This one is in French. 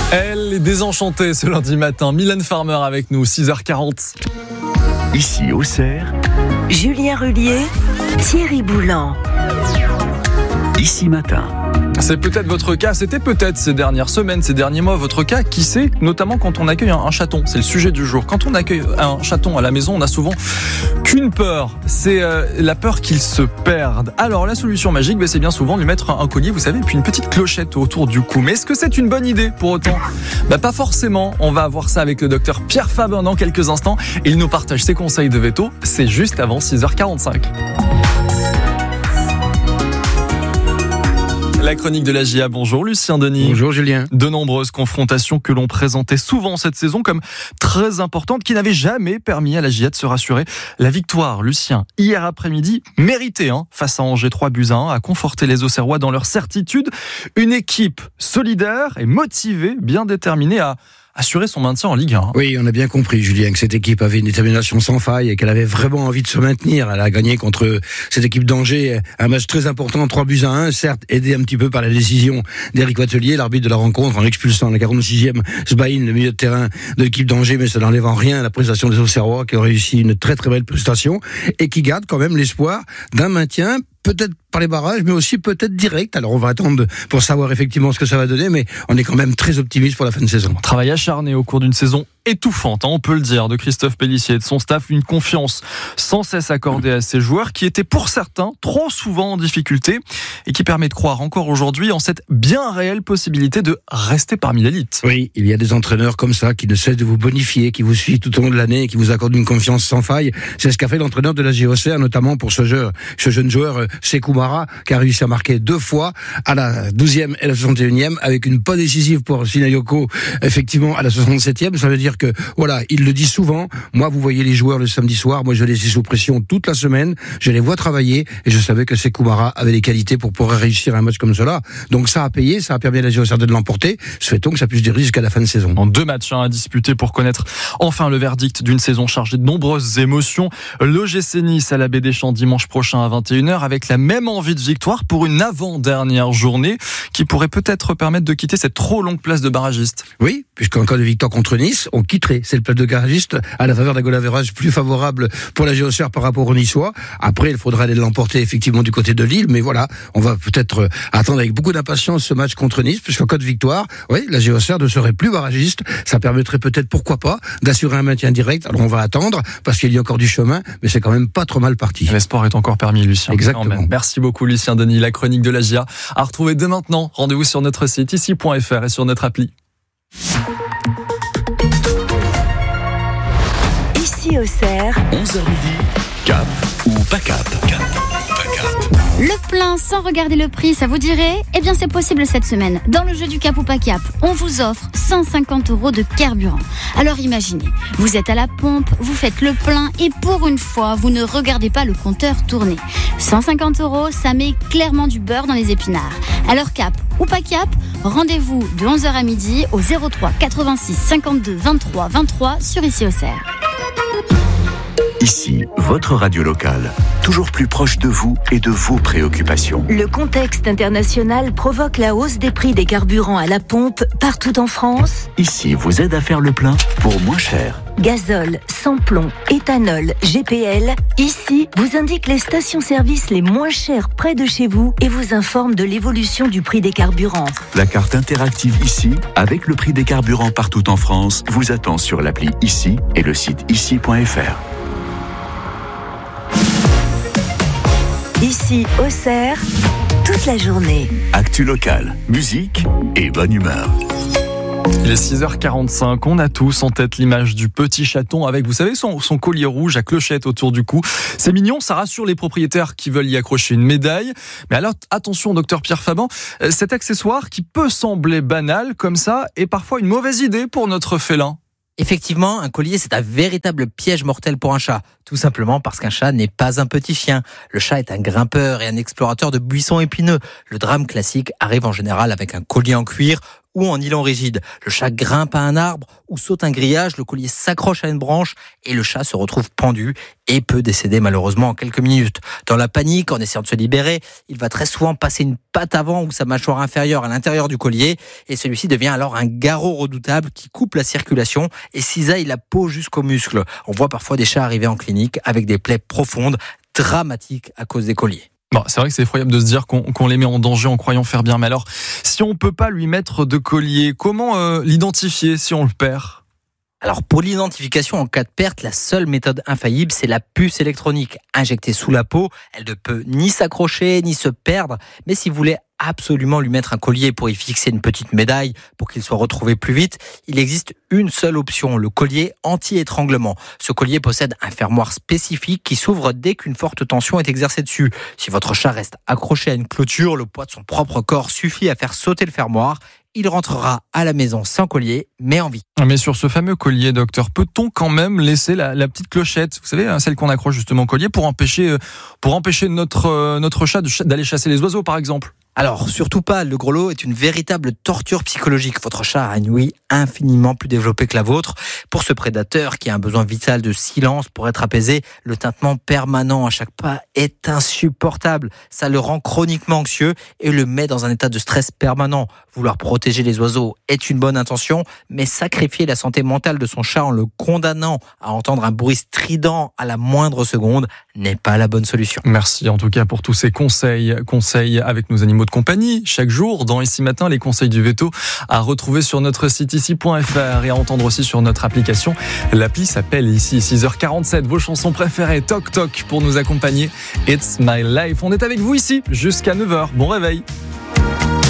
Elle est désenchantée ce lundi matin. Mylène Farmer avec nous, 6h40. Ici, Auxerre. Julien Rullier, Thierry Boulan. Ici matin. C'est peut-être votre cas, c'était peut-être ces dernières semaines, ces derniers mois votre cas, qui sait, notamment quand on accueille un chaton, c'est le sujet du jour. Quand on accueille un chaton à la maison, on a souvent qu'une peur, c'est la peur qu'il se perde. Alors la solution magique, c'est bien souvent de lui mettre un collier, vous savez, puis une petite clochette autour du cou. Mais est-ce que c'est une bonne idée pour autant ? Pas forcément, on va voir ça avec le docteur Pierre Faber dans quelques instants. Il nous partage ses conseils de veto, c'est juste avant 6h45. La chronique de la GIA. Bonjour Lucien Denis. Bonjour Julien. De nombreuses confrontations que l'on présentait souvent cette saison comme très importantes, qui n'avaient jamais permis à la GIA de se rassurer. La victoire, Lucien, hier après-midi, méritée face à Angers 3-1, a conforté les Auxerrois dans leur certitude. Une équipe solidaire et motivée, bien déterminée à assurer son maintien en Ligue 1. Oui, on a bien compris, Julien, que cette équipe avait une détermination sans faille et qu'elle avait vraiment envie de se maintenir. Elle a gagné contre cette équipe d'Angers un match très important, 3-1, certes aidé un petit peu par la décision d'Éric Watelier, l'arbitre de la rencontre, en expulsant à la 46e Sbaïn, le milieu de terrain de l'équipe d'Angers, mais ça n'enlève en rien à la prestation des Auxerrois qui ont réussi une très très belle prestation et qui garde quand même l'espoir d'un maintien, peut-être par les barrages, mais aussi peut-être direct. Alors on va attendre pour savoir effectivement ce que ça va donner, mais on est quand même très optimiste pour la fin de saison. Travail acharné au cours d'une saison étouffante, on peut le dire, de Christophe Pélissier et de son staff, une confiance sans cesse accordée à ses joueurs qui étaient pour certains trop souvent en difficulté et qui permet de croire encore aujourd'hui en cette bien réelle possibilité de rester parmi l'élite. Oui, il y a des entraîneurs comme ça qui ne cessent de vous bonifier, qui vous suivent tout au long de l'année et qui vous accordent une confiance sans faille. C'est ce qu'a fait l'entraîneur de la GIA Auxerre, notamment pour ce jeune joueur Sékou Mara, qui a réussi à marquer 2 fois à la 12e et la 61e avec une pas décisive pour Sinayoko, effectivement à la 67e. Ça veut dire que, voilà, il le dit souvent. Moi, vous voyez les joueurs le samedi soir, moi je les ai sous pression toute la semaine, je les vois travailler et je savais que Sékou Mara avait les qualités pour pouvoir réussir un match comme cela. Donc ça a payé, ça a permis à la GIA Auxerre de l'emporter. Souhaitons que ça puisse durer jusqu'à la fin de saison. En 2 matchs à disputer pour connaître enfin le verdict d'une saison chargée de nombreuses émotions. L'OGC Nice à la Baie des Champs dimanche prochain à 21h avec la même envie de victoire pour une avant-dernière journée qui pourrait peut-être permettre de quitter cette trop longue place de barragiste. Oui, puisqu'en cas de victoire contre Nice, on quitterait cette place de barragiste à la faveur d'un goal average plus favorable pour la GIA Auxerre par rapport aux Niçois. Après, il faudra aller l'emporter effectivement du côté de Lille, mais voilà, on va peut-être attendre avec beaucoup d'impatience ce match contre Nice, puisqu'en cas de victoire, oui, la GIA Auxerre ne serait plus barragiste. Ça permettrait peut-être, pourquoi pas, d'assurer un maintien direct. Alors on va attendre, parce qu'il y a encore du chemin, mais c'est quand même pas trop mal parti. L'espoir est encore permis, Lucien. Exactement. Merci beaucoup, Lucien Denis. La chronique de la GIA à retrouver dès maintenant. Rendez-vous sur notre site ici.fr et sur notre appli. Ici Auxerre, 11h midi. Cap ou pas cap? Le plein sans regarder le prix, ça vous dirait ? Eh bien c'est possible cette semaine. Dans le jeu du Cap ou pas Cap, on vous offre 150 € de carburant. Alors imaginez, vous êtes à la pompe, vous faites le plein et pour une fois, vous ne regardez pas le compteur tourner. 150 €, ça met clairement du beurre dans les épinards. Alors Cap ou pas Cap, rendez-vous de 11h à midi au 03 86 52 23 23 sur Ici Auxerre. Ici, votre radio locale, toujours plus proche de vous et de vos préoccupations. le contexte international provoque la hausse des prix des carburants à la pompe partout en France. Ici vous aide à faire le plein pour moins cher. Gazole, sans-plomb, éthanol, GPL. Ici, vous indique les stations-service les moins chères près de chez vous et vous informe de l'évolution du prix des carburants. La carte interactive Ici, avec le prix des carburants partout en France, vous attend sur l'appli Ici et le site ici.fr. Ici, Auxerre, toute la journée. Actu locale, musique et bonne humeur. Il est 6h45, on a tous en tête l'image du petit chaton avec, vous savez, son collier rouge à clochette autour du cou. C'est mignon, ça rassure les propriétaires qui veulent y accrocher une médaille. Mais alors, attention, docteur Pierre Faber, cet accessoire qui peut sembler banal comme ça est parfois une mauvaise idée pour notre félin. Effectivement, un collier, c'est un véritable piège mortel pour un chat. Tout simplement parce qu'un chat n'est pas un petit chien. Le chat est un grimpeur et un explorateur de buissons épineux. Le drame classique arrive en général avec un collier en cuir, ou en nylon rigide. Le chat grimpe à un arbre ou saute un grillage, le collier s'accroche à une branche et le chat se retrouve pendu et peut décéder malheureusement en quelques minutes. Dans la panique, en essayant de se libérer, il va très souvent passer une patte avant ou sa mâchoire inférieure à l'intérieur du collier et celui-ci devient alors un garrot redoutable qui coupe la circulation et cisaille la peau jusqu'aux muscles. On voit parfois des chats arriver en clinique avec des plaies profondes, dramatiques à cause des colliers. Bon, c'est vrai que c'est effroyable de se dire qu'on les met en danger en croyant faire bien. Mais alors, si on peut pas lui mettre de collier, comment l'identifier si on le perd ? Alors pour l'identification en cas de perte, la seule méthode infaillible, c'est la puce électronique injectée sous la peau. Elle ne peut ni s'accrocher ni se perdre, mais si vous voulez absolument lui mettre un collier pour y fixer une petite médaille pour qu'il soit retrouvé plus vite, il existe une seule option, le collier anti-étranglement. Ce collier possède un fermoir spécifique qui s'ouvre dès qu'une forte tension est exercée dessus. Si votre chat reste accroché à une clôture, le poids de son propre corps suffit à faire sauter le fermoir. Il rentrera à la maison sans collier, mais en vie. Mais sur ce fameux collier, docteur, peut-on quand même laisser la petite clochette, vous savez, celle qu'on accroche justement au collier, pour empêcher notre chat d'aller chasser les oiseaux, par exemple ? Alors, surtout pas, le grelot est une véritable torture psychologique. Votre chat a une ouïe infiniment plus développée que la vôtre. Pour ce prédateur qui a un besoin vital de silence pour être apaisé, le tintement permanent à chaque pas est insupportable. Ça le rend chroniquement anxieux et le met dans un état de stress permanent. Vouloir protéger les oiseaux est une bonne intention, mais sacrifier la santé mentale de son chat en le condamnant à entendre un bruit strident à la moindre seconde n'est pas la bonne solution. Merci en tout cas pour tous ces conseils avec nos animaux de compagnie chaque jour dans Ici Matin, les conseils du veto à retrouver sur notre site ici.fr et à entendre aussi sur notre application. L'appli s'appelle Ici. 6h47, vos chansons préférées, toc toc pour nous accompagner. It's My Life. On est avec vous ici jusqu'à 9h. Bon réveil.